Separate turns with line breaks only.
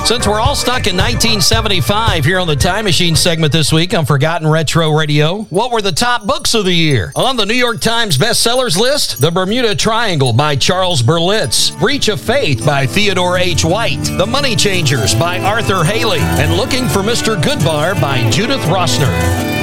Since we're all stuck in 1975 here on the Time Machine segment this week on Forgotten Retro Radio, what were the top books of the year? On the New York Times bestsellers list, The Bermuda Triangle by Charles Berlitz, Breach of Faith by Theodore H. White, The Money Changers by Arthur Haley, and Looking for Mr. Goodbar by Judith Rosner.